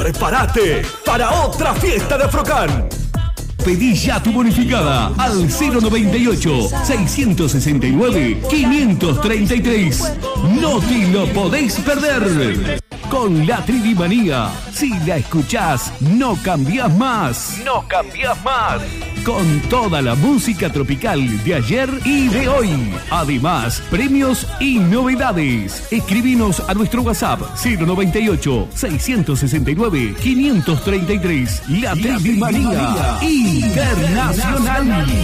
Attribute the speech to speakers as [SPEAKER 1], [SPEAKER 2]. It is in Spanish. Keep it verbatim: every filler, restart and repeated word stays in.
[SPEAKER 1] Prepárate para otra fiesta de Afrocan. Pedí ya tu bonificada al cero noventa y ocho, seiscientos sesenta y nueve, quinientos treinta y tres. No te lo podéis perder. Con la Tridimanía, si la escuchás, no cambiás más. No cambiás más. Con toda la música tropical de ayer y de hoy. Además, premios y novedades. Escribinos a nuestro WhatsApp cero noventa y ocho, seiscientos sesenta y nueve, quinientos treinta y tres. La Tridimanía Internacional.